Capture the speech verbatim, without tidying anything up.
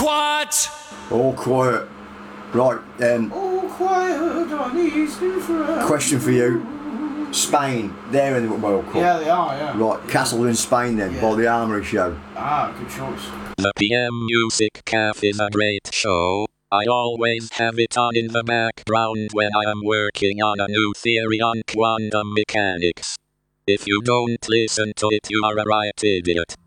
quiet! All quiet. Right, um, All quiet on Eastern Front. question for you. Spain, they're in the World Cup. Yeah, they are, yeah. Right, Castle in Spain then, Yeah. by the Armory Show. Ah, good choice. The P M Music Cafe is a great show. I always have it on in the background when I am working on a new theory on quantum mechanics. If you don't listen to it, you are a right idiot.